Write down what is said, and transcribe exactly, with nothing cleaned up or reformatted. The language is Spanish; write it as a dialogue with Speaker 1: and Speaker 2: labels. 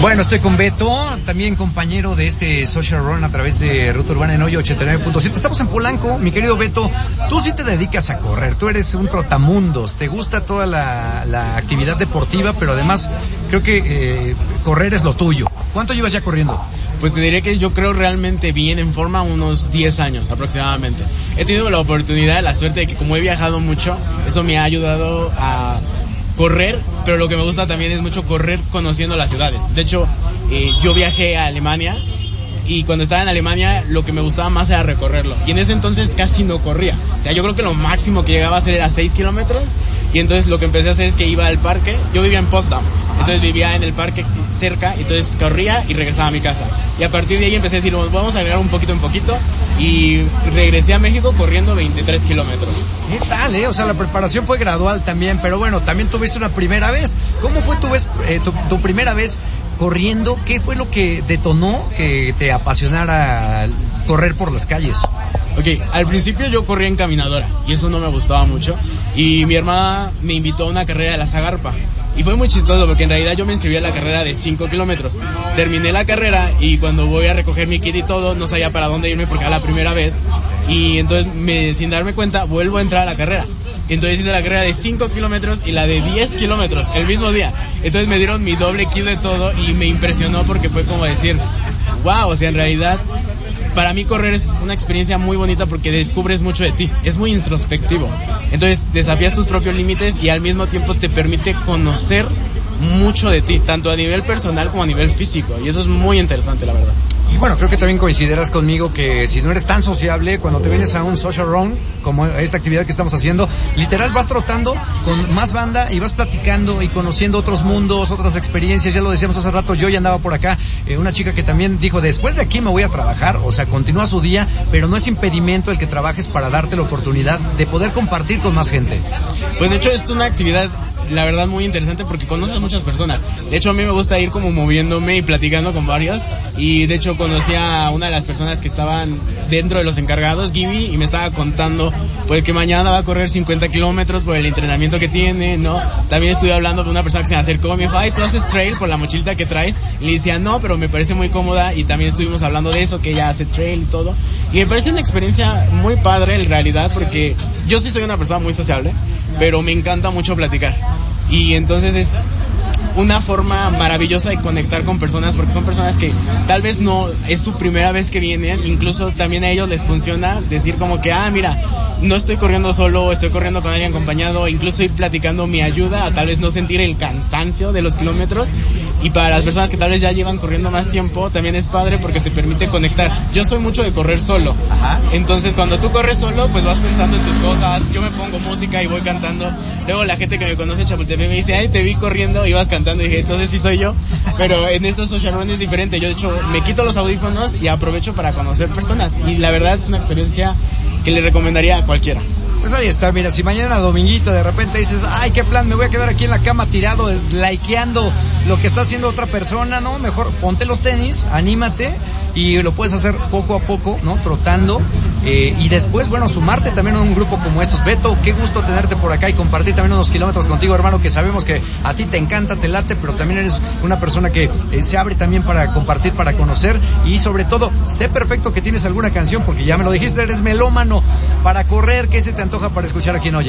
Speaker 1: Bueno, estoy con Beto, también compañero de este Social Run a través de Ruta Urbana en Hoyo ochenta y nueve punto siete. Estamos en Polanco, mi querido Beto. Tú sí te dedicas a correr, tú eres un trotamundos, te gusta toda la, la actividad deportiva, pero además creo que eh, correr es lo tuyo. ¿Cuánto llevas ya corriendo?
Speaker 2: Pues te diré que yo creo realmente bien en forma unos diez años aproximadamente. He tenido la oportunidad, la suerte de que como he viajado mucho, eso me ha ayudado a correr, pero lo que me gusta también es mucho correr conociendo las ciudades. De hecho, eh, yo viajé a Alemania y cuando estaba en Alemania lo que me gustaba más era recorrerlo. Y en ese entonces casi no corría. O sea, yo creo que lo máximo que llegaba a hacer era seis kilómetros y entonces lo que empecé a hacer es que iba al parque. Yo vivía en Potsdam, entonces vivía en el parque cerca, entonces corría y regresaba a mi casa. Y a partir de ahí empecé a decir, vamos a agregar un poquito en poquito y regresé a México corriendo veintitrés kilómetros.
Speaker 1: ¿Qué tal, eh? O sea, la preparación fue gradual también, pero bueno, también tuviste una primera vez. ¿Cómo fue tu, vez, eh, tu, tu primera vez corriendo? ¿Qué fue lo que detonó que te apasionara correr por las calles?
Speaker 2: Ok, al principio yo corría en caminadora y eso no me gustaba mucho y mi hermana me invitó a una carrera de la Zagarpa y fue muy chistoso porque en realidad yo me inscribí a la carrera de cinco kilómetros. Terminé la carrera y cuando voy a recoger mi kit y todo no sabía para dónde irme porque era la primera vez y entonces me, sin darme cuenta vuelvo a entrar a la carrera. Entonces hice la carrera de cinco kilómetros y la de diez kilómetros el mismo día. Entonces me dieron mi doble kit de todo y me impresionó porque fue como decir, wow, o sea, en realidad para mí correr es una experiencia muy bonita porque descubres mucho de ti, es muy introspectivo. Entonces desafías tus propios límites y al mismo tiempo te permite conocer mucho de ti, tanto a nivel personal como a nivel físico, y eso es muy interesante, la verdad.
Speaker 1: Y bueno, creo que también coincidirás conmigo que si no eres tan sociable, cuando te vienes a un social run, como esta actividad que estamos haciendo, literal vas trotando con más banda y vas platicando y conociendo otros mundos, otras experiencias. Ya lo decíamos hace rato, yo ya andaba por acá, eh, una chica que también dijo, después de aquí me voy a trabajar, o sea, continúa su día, pero no es impedimento el que trabajes para darte la oportunidad de poder compartir con más gente.
Speaker 2: Pues de hecho es una actividad, la verdad, muy interesante porque conoces a muchas personas. De hecho a mí me gusta ir como moviéndome y platicando con varios, y de hecho conocí a una de las personas que estaban dentro de los encargados, Gibi, y me estaba contando pues que mañana va a correr cincuenta kilómetros por el entrenamiento que tiene, ¿no? También estuve hablando con una persona que se me acercó y me dijo, ay, ¿tú haces trail por la mochilita que traes? Y le decía, no, pero me parece muy cómoda, y también estuvimos hablando de eso, que ella hace trail y todo, y me parece una experiencia muy padre en realidad, porque yo sí soy una persona muy sociable, pero me encanta mucho platicar. Y entonces es una forma maravillosa de conectar con personas, porque son personas que tal vez no es su primera vez que vienen, incluso también a ellos les funciona decir como que, ah, mira, no estoy corriendo solo, estoy corriendo con alguien acompañado, incluso ir platicando me ayuda a tal vez no sentir el cansancio de los kilómetros. Y para las personas que tal vez ya llevan corriendo más tiempo, también es padre porque te permite conectar. Yo soy mucho de correr solo. Ajá. Entonces cuando tú corres solo, pues vas pensando en tus cosas, yo me pongo música y voy cantando. Luego la gente que me conoce en Chapultepec me dice, ay, te vi corriendo y vas cantando. Y dije, entonces sí soy yo. Pero en estos social run es diferente. Yo de hecho me quito los audífonos y aprovecho para conocer personas. Y la verdad es una experiencia que le recomendaría a cualquiera.
Speaker 1: Pues ahí está, mira, si mañana dominguito de repente dices, ay, qué plan, me voy a quedar aquí en la cama tirado, likeando lo que está haciendo otra persona, ¿no? Mejor ponte los tenis, anímate, y lo puedes hacer poco a poco, ¿no? Trotando, eh, y después, bueno, sumarte también a un grupo como estos. Beto, qué gusto tenerte por acá y compartir también unos kilómetros contigo, hermano, que sabemos que a ti te encanta, te late, pero también eres una persona que eh, se abre también para compartir, para conocer, y sobre todo, sé perfecto que tienes alguna canción, porque ya me lo dijiste, eres melómano, para correr, ¿qué se te antoja para escuchar aquí en Hoy?